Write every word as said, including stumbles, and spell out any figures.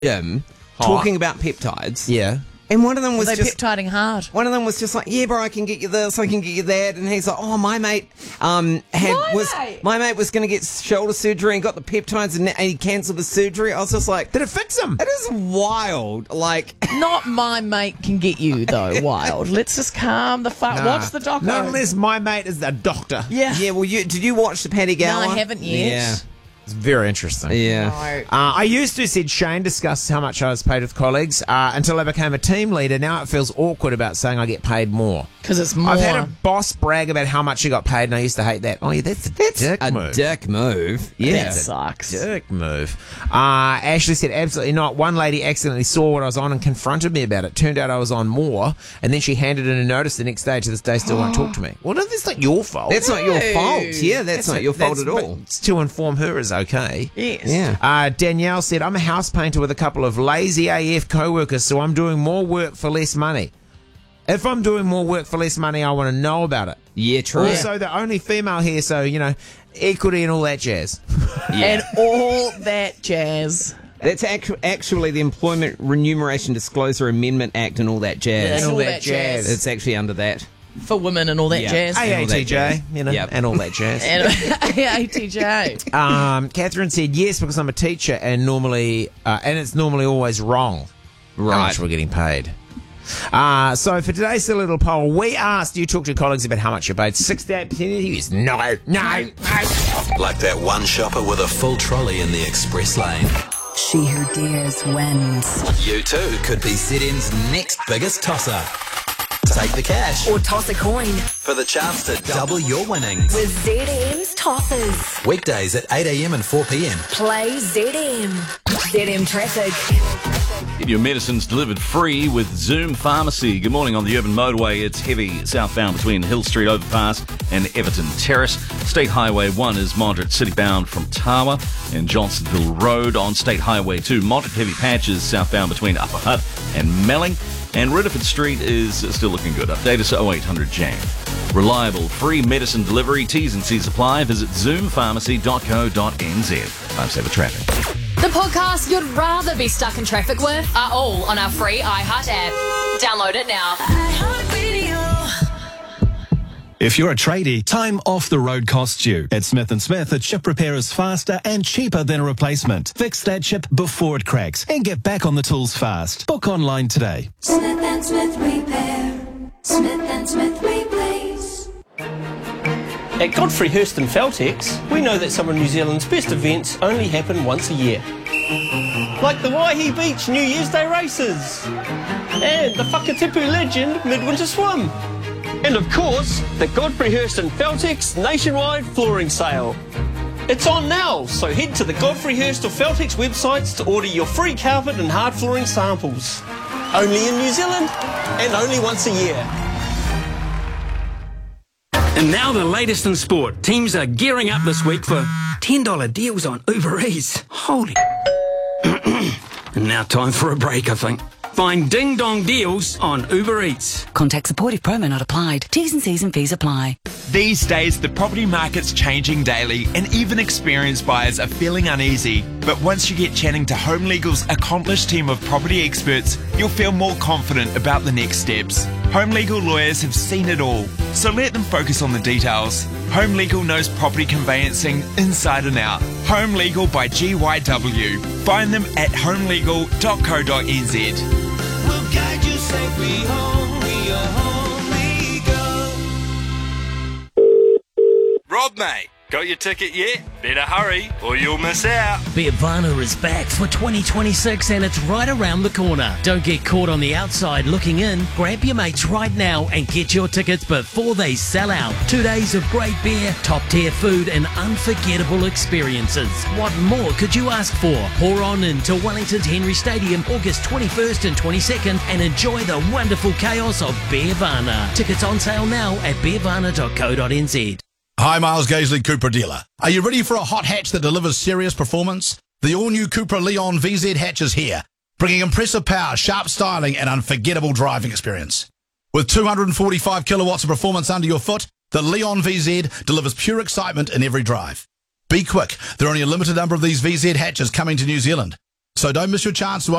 gym talking about peptides. Yeah. And one of them was They're just peptiding hard. One of them was just like, yeah, bro, I can get you this, I can get you that, and he's like, oh, my mate, um, had My was mate? my mate was going to get shoulder surgery and got the peptides, and, and he cancelled the surgery. I was just like, Did it fix him? it is wild. Like, Not my mate can get you, though, Wild. Let's just calm the fuck. Nah. Watch the doco. Not unless my mate is a doctor. Yeah. yeah, well, you did you watch the Paddy No, Gower? I haven't yet. Yeah, It's very interesting. yeah. No. Uh, I used to, said Shane, discuss how much I was paid with colleagues uh, until I became a team leader. Now it feels awkward about saying I get paid more. Because it's more. I've had a boss brag about how much he got paid, and I used to hate that. Oh, yeah, that's a That's dick a move. dick move. Yeah. That sucks. Dick move. Uh, Ashley said, absolutely not. One lady accidentally saw what I was on and confronted me about it. Turned out I was on more, and then she handed in a notice the next day. To this day, still won't talk to me. Well, no, that's not your fault. That's not your No. fault. Yeah, that's, not your fault That's- at all. but to inform her is okay. Yes. Yeah. Uh, Danielle said, I'm a house painter with a couple of lazy A F co-workers, so I'm doing more work for less money. If I'm doing more work for less money, I want to know about it. Yeah, true. Also, the only female here, so, you know, equity and all that jazz. And all that jazz. That's actu- actually the Employment Remuneration Disclosure Amendment Act and all that jazz. And all that jazz. It's actually under that. For women and all that Yeah. jazz. Hey, A A T J, you know, Yep. and all that jazz. And A T J. Um, Catherine said, yes, because I'm a teacher and normally, uh, and it's normally always wrong. How Right. much we're getting paid. Uh, so for today's silly little poll, we asked, do you talk to your colleagues about how much you're paid? sixty-eight percent of you is no, no, no. Like that one shopper with a full trolley in the express lane. She Who Dares wins. You too could be Z M's next biggest tosser. Take the cash Or toss a coin for the chance to double your winnings. with Z M's Tossers. Weekdays at eight a.m. and four p.m. Play Z M. Z M Traffic. Get your medicines delivered free with Zoom Pharmacy. Good morning on the Urban Motorway. It's heavy southbound between Hill Street Overpass and Everton Terrace. State Highway one is moderate citybound from Tawa and Johnsonville Road. On State Highway two, moderate heavy patches southbound between Upper Hutt and Melling. And Ridderford Street is still looking good. Update us at oh eight hundred Jam. Reliable, free medicine delivery. T's and C's apply. Visit zoom pharmacy dot co dot n z. Time saver traffic. The podcasts you'd rather be stuck in traffic with are all on our free iHeart app. Download it now. If you're a tradie, time off the road costs you. At Smith and Smith, a chip repair is faster and cheaper than a replacement. Fix that chip before it cracks and get back on the tools fast. Book online today. Smith and Smith Repair. Smith and Smith Replace. At Godfrey Hirst and Feltex, we know that some of New Zealand's best events only happen once a year. Like the Waihi Beach New Year's Day races. And the Whakatipu Legend Midwinter Swim. And of course, the Godfrey Hirst and Feltex nationwide flooring sale. It's on now, so head to the Godfrey Hirst or Feltex websites to order your free carpet and hard flooring samples. Only in New Zealand and only once a year. And now the latest in sport. Teams are gearing up this week for ten dollar deals on Uber Eats. Holy. And now time for a break, I think. Find Ding Dong deals on Uber Eats. Contact supportive promo not applied. T's and C's and fees apply. These days, the property market's changing daily, and even experienced buyers are feeling uneasy. But once you get chatting to Home Legal's accomplished team of property experts, you'll feel more confident about the next steps. Home Legal lawyers have seen it all, so let them focus on the details. Home Legal knows property conveyancing inside and out. Home Legal by G Y W. Find them at home legal dot co dot n z. We'll guide you safely home. We are Home Legal. Rob, mate, got your ticket yet? Better hurry or you'll miss out. Beervana is back for twenty twenty-six and it's right around the corner. Don't get caught on the outside looking in. Grab your mates right now and get your tickets before they sell out. Two days of great beer, top tier food and unforgettable experiences. What more could you ask for? Pour on into Wellington's Henry Stadium August twenty-first and twenty-second and enjoy the wonderful chaos of Beervana. Tickets on sale now at beervana dot co dot n z. Hi, Miles Gaisley, Cupra dealer. Are you ready for a hot hatch that delivers serious performance? The all-new Cupra Leon V Z hatch is here, bringing impressive power, sharp styling, and unforgettable driving experience. With two hundred forty-five kilowatts of performance under your foot, the Leon V Z delivers pure excitement in every drive. Be quick, there are only a limited number of these V Z hatches coming to New Zealand. So don't miss your chance to